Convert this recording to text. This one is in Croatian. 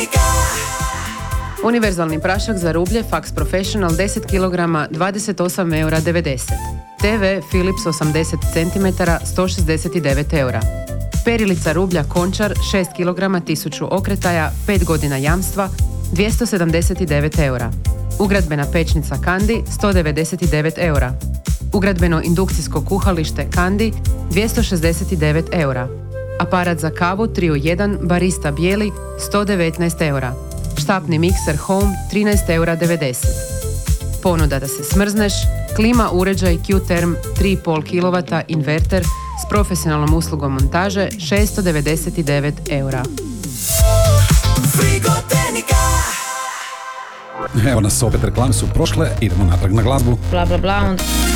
Univerzalni prašak za rublje Fax Professional 10 kg 28,90 €. TV Philips 80 cm 169 €. Perilica rublja Končar 6 kg 1000 okretaja 5 godina jamstva 279 €. Ugradbena pečnica Kandi 199 €. Ugradbeno indukcijsko kuhalište Kandi 269 €. Aparat za kavu 3 u 1 Barista bijeli 119 €. Štapni mikser Home 13,90 €. Ponuda da se smrzneš, klima uređaj Q-Term 3,5 kW inverter s profesionalnom uslugom montaže 699 €. Evo nas opet, reklame su prošle, idemo natrag na glazbu. Bla bla bla.